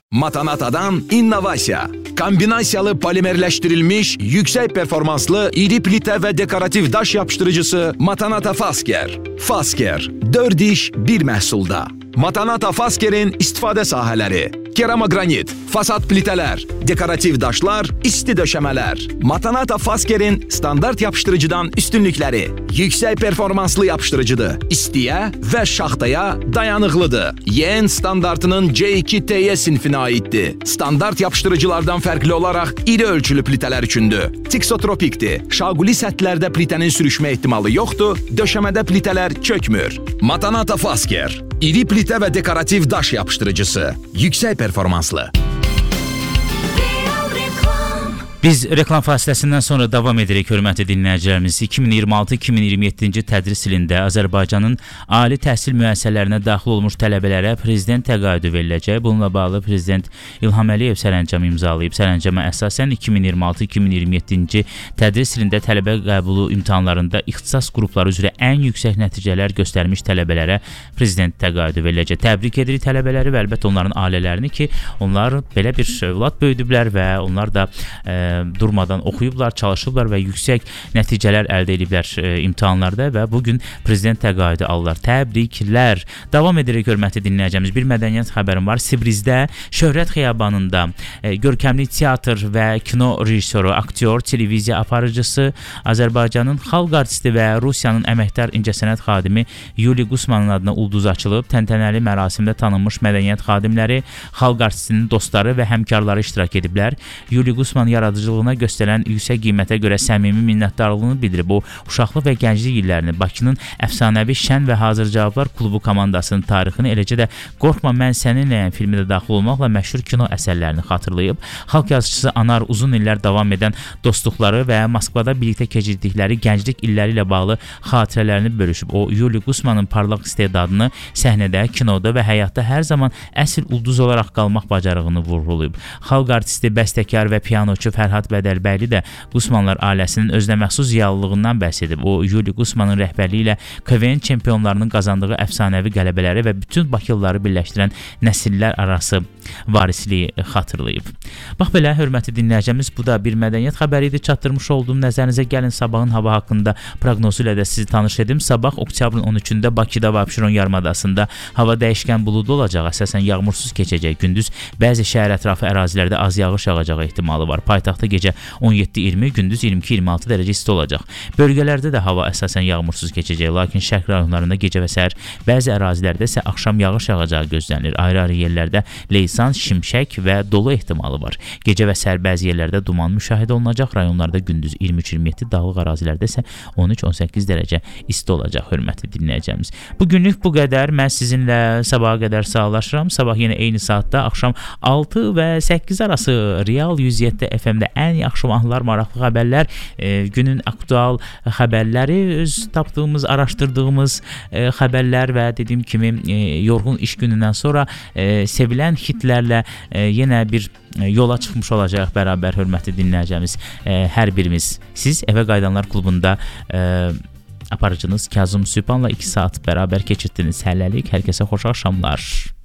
Matanata'dan innovasiya. Kombinasiyalı polimerləşdirilmiş, yüksək performanslı, iri plitə və dekorativ daş yapışdırıcısı Matanata Fasker. Fasker, 4 iş, 1 məhsulda. Matanata Fasker'in istifadə sahələri: keramogranit, fasad plitələr, dekorativ daşlar, isti döşəmələr. Matanata Fasker'in standart yapışdırıcıdan üstünlükləri: yüksək performanslı yapışdırıcıdır, istiyə və şaxtaya dayanıqlıdır. YN standartının C2TE sinfinə aiddir. Standart yapışdırıcılardan fərqli olaraq iri ölçülü plitələr üçündür. Tiksotropikdir. Şaquli səthlərdə plitənin sürüşmə ehtimalı yoxdur, döşəmədə plitələr çökmür. Matanata Fasker, iri plitə və dekorativ daş yapışdırıcısı, yüksək performanslı. Biz reklam fasiləsindən sonra davam edirik, hörmətli dinləyicilərimiz. 2026-2027-ci tədris ilində Azərbaycanın ali təhsil müəssisələrinə daxil olmuş tələbələrə prezident təqaüdü veriləcək. Bununla bağlı Prezident İlham Əliyev sərəncam imzalayıb. Sərəncama əsasən 2026-2027-ci tədris ilində tələbə qəbulu imtahanlarında ixtisas qrupları üzrə ən yüksək nəticələr göstərmiş tələbələrə prezident təqaüdü veriləcək. Təbrik edirik tələbələri və əlbəttə onların ailələrini ki, onlar belə bir övlad böyüdüblər və onlar da durmadan oxuyublar, çalışıblar və yüksək nəticələr əldə ediblər imtahanlarda və bugün prezident təqaüdü alırlar. Təbriklər. Davam edirik, hörmətli dinləyicimiz. Bir mədəniyyət xəbərim var. Sibrizdə Şöhrət Xiyabanında görkəmli teatr və kino rejissoru, aktyor, televiziya aparıcısı, Azərbaycanın xalq artisti və Rusiyanın əməkdar incəsənət xadimi Yuli Gusmanın adına ulduz açılıb. Təntənəli mərasimdə tanınmış mədəniyyət xadimləri, xalq artistinin dostları və həmkarları iştirak ediblər. Yuli Gusman yaradıcılığına göstərən yüksək qiymətə görə səmimi minnətdarlığını bildirib. O, uşaqlıq və gənclik illərini, Bakının əfsanəvi Şən və Hazır Cavablar klubu komandasının tarixini, eləcə də Qorxma Mən Səninləyəm filmində daxil olmaqla məşhur kino əsərlərini xatırlayıb. Xalq yazıçısı Anar uzun illər davam edən dostluqları və Moskvada birlikdə keçirdikləri gənclik illəri ilə bağlı xatirələrini bölüşüb. O, Yuli Gusmanın parlaq istedadını səhnədə, kinoda və həyatda hər zaman əsl ulduz olaraq qalmaq bacarığını vurğulayıb. Xalq artisti, bəstəkar və pianoçu Fərhad Bədəlbəyli də Gusmanlar ailəsinin özünəməxsus ziyalılığından bəhs edib. O, Yuli Gusmanın rəhbərliyi ilə KVN çempionlarının qazandığı əfsanəvi qələbələri və bütün bakılıları birləşdirən nəsillər arası varisliyi xatırlayıb. Bax belə, hörmətli dinləyicimiz, bu da bir mədəniyyət xəbəri idi. Çatdırmış olduğum nəzərinizə gəlin sabahın hava haqqında proqnozu ilə də sizi tanış edim. Sabah oktyabrın 13-də Bakıda və Abşeron yarımadasında hava dəyişkən buludlu olacaq, əsasən yağmursuz keçəcək. Gündüz bəzi şəhər ətrafı ərazilərdə az yağış yağacağı ehtimalı var. Paytaxtda gecə 17-20, gündüz 22-26 dərəcə isti olacaq. Bölgələrdə də hava əsasən yağmursuz keçəcək, lakin şərq rayonlarında gecə və səhər bəzi ərazilərdə isə axşam yağış yağacağı gözlənilir. Ayrı-ayrı yerlərdə leysan, şimşək və dolu ehtimalı var. Gecə və səhər bəzi yerlərdə duman müşahidə olunacaq. Rayonlarda gündüz 23-27, dağlıq ərazilərdə isə 13-18 dərəcə isti olacaq, hörmətli dinləyəcəyimiz. Bugünlük bu qədər. Mən sizinlə sabaha qədər sağlaşıram. Sabah yenə eyni saatda axşam 6 və 8 arası Real 107 FM-də ən yaxşı mahnılar, maraqlı xəbərlər, günün aktual xəbərləri, öz tapdığımız, araşdırdığımız xəbərlər və dediyim kimi yorğun iş günündən sonra sevilən hitlərlə yenə bir yola çıxmış olacaq bərabər, hörmətli dinləyəcəyimiz hər birimiz. Siz Evə Qayıdanlar klubunda aparıcınız Kazım Sübhanla 2 saat bərabər keçirdiniz. Hələlik hər kəsə xoş axşamlar.